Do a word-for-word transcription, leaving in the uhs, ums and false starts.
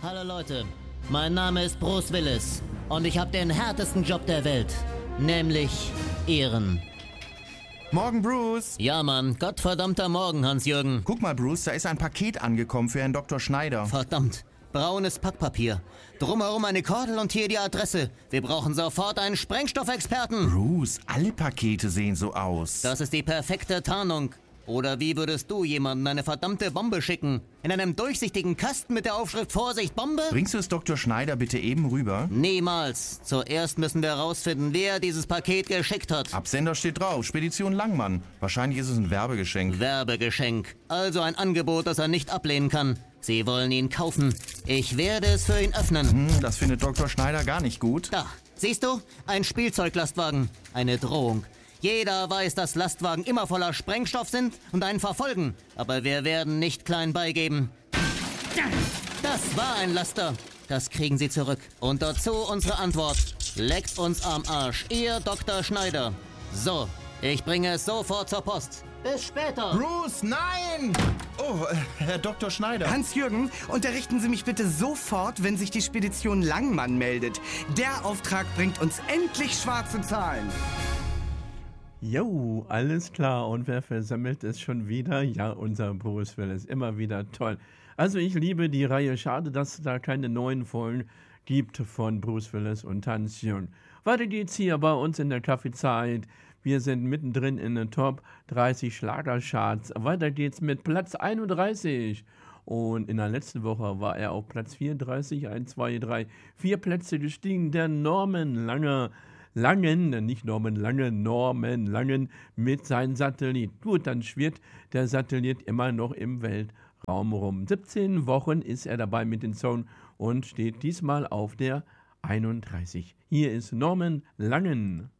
Hallo Leute, mein Name ist Bruce Willis und ich habe den härtesten Job der Welt, nämlich Ehren. Morgen, Bruce. Ja, Mann, gottverdammter Morgen, Hans-Jürgen. Guck mal, Bruce, da ist ein Paket angekommen für Herrn Doktor Schneider. Verdammt, braunes Packpapier. Drumherum eine Kordel und hier die Adresse. Wir brauchen sofort einen Sprengstoffexperten. Bruce, alle Pakete sehen so aus. Das ist die perfekte Tarnung. Oder wie würdest du jemanden eine verdammte Bombe schicken? In einem durchsichtigen Kasten mit der Aufschrift Vorsicht, Bombe? Bringst du es Doktor Schneider bitte eben rüber? Niemals. Zuerst müssen wir herausfinden, wer dieses Paket geschickt hat. Absender steht drauf, Spedition Langmann. Wahrscheinlich ist es ein Werbegeschenk. Werbegeschenk. Also ein Angebot, das er nicht ablehnen kann. Sie wollen ihn kaufen. Ich werde es für ihn öffnen. Hm, das findet Doktor Schneider gar nicht gut. Da, siehst du? Ein Spielzeuglastwagen. Eine Drohung. Jeder weiß, dass Lastwagen immer voller Sprengstoff sind und einen verfolgen. Aber wir werden nicht klein beigeben. Das war ein Laster. Das kriegen Sie zurück. Und dazu unsere Antwort. Leckt uns am Arsch, Ihr Doktor Schneider. So, ich bringe es sofort zur Post. Bis später. Bruce, nein! Oh, äh, Herr Doktor Schneider. Hans-Jürgen, unterrichten Sie mich bitte sofort, wenn sich die Spedition Langmann meldet. Der Auftrag bringt uns endlich schwarze Zahlen. Jo, alles klar. Und wer versammelt es schon wieder? Ja, unser Bruce Willis. Immer wieder toll. Also ich liebe die Reihe. Schade, dass es da keine neuen Folgen gibt von Bruce Willis und Hans-Jürgen. Weiter geht's hier bei uns in der Kaffeezeit. Wir sind mittendrin in den Top dreißig Schlagercharts. Weiter geht's mit Platz einunddreißig. Und in der letzten Woche war er auf Platz vierunddreißig. eins, zwei, drei, vier Plätze gestiegen. Der Norman Langer. Langen, nicht Norman Lange, Norman Langen mit seinem Satellit. Gut, dann schwirrt der Satellit immer noch im Weltraum rum. siebzehn Wochen ist er dabei mit dem Song und steht diesmal auf der einunddreißig. Hier ist Norman Langen.